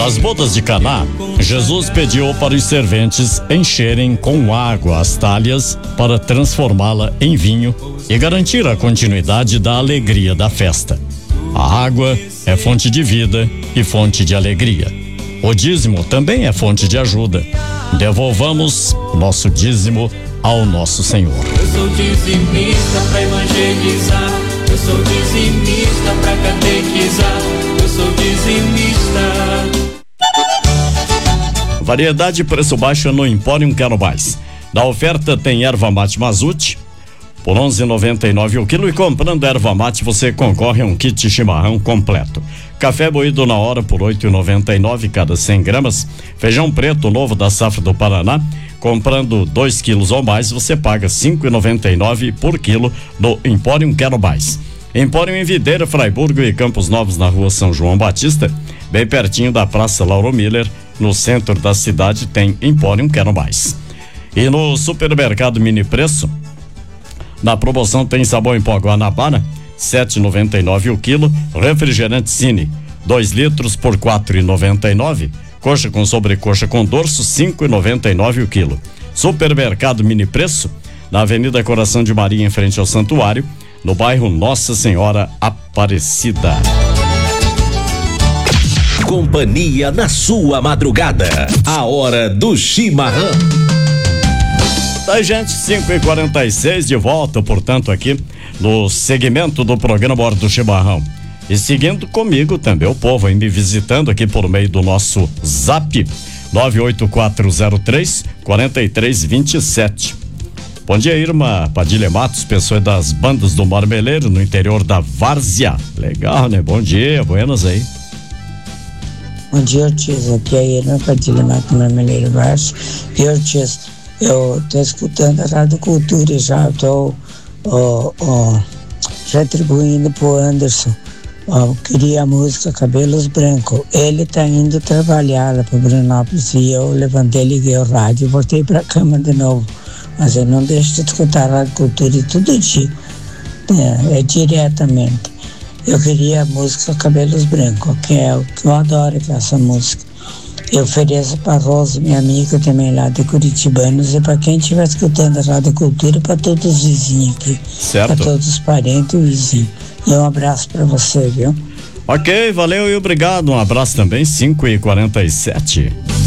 Nas bodas de Caná, Jesus pediu para os serventes encherem com água as talhas para transformá-la em vinho e garantir a continuidade da alegria da festa. A água é fonte de vida e fonte de alegria. O dízimo também é fonte de ajuda. Devolvamos nosso dízimo ao nosso Senhor. Eu sou dizimista pra evangelizar, eu sou dizimista pra catequizar, eu sou dizimista. Variedade e preço baixo no Empório Quero Mais. Na oferta tem erva mate Mazute por R$11,99 o quilo, e comprando erva mate você concorre a um kit chimarrão completo. Café moído na hora por R$8,99 cada 100 gramas. Feijão preto novo da safra do Paraná, comprando 2 quilos ou mais, você paga R$5,99 por quilo no Empório Quero Mais. Empório em Videira, Fraiburgo e Campos Novos, na rua São João Batista, bem pertinho da Praça Lauro Miller, no centro da cidade, tem Empório Quero Mais. E no supermercado Mini Preço, na promoção tem sabão em pó Guanabara, R$7,99 o quilo, refrigerante Cine, 2 litros por R$4,99, coxa com sobrecoxa com dorso, R$5,99 o quilo. Supermercado Mini Preço, na Avenida Coração de Maria, em frente ao Santuário, no bairro Nossa Senhora Aparecida. Companhia na sua madrugada. A hora do chimarrão. Tá, gente, 5h46 de volta, portanto, aqui no segmento do programa Hora do Chimarrão. E seguindo comigo também o povo aí me visitando aqui por meio do nosso zap 98403-4327. Bom dia, Irma Padilha Matos, pessoa das bandas do Marmeleiro, no interior da Várzea. Legal, né? Bom dia, buenas aí. Bom dia, Ortiz. Aqui é a Irma Padilha Matos, Marmeleiro Várzea. E, Ortiz, eu tô escutando a Rádio Cultura e já tô retribuindo pro Anderson. Queria a música Cabelos Brancos. Ele tá indo trabalhar lá pro Brunópolis e eu levantei, liguei o rádio e voltei pra cama de novo. Mas eu não deixo de escutar a Rádio Cultura e todo dia. É diretamente. Eu queria a música Cabelos Brancos, que é o que eu adoro, que é essa música. Eu ofereço para Rosa, minha amiga também lá de Curitibanos, e para quem estiver escutando a Rádio Cultura, para todos os vizinhos aqui. Certo. Para todos os parentes e vizinhos. E um abraço para você, viu? Ok, valeu e obrigado. Um abraço também, 5h47.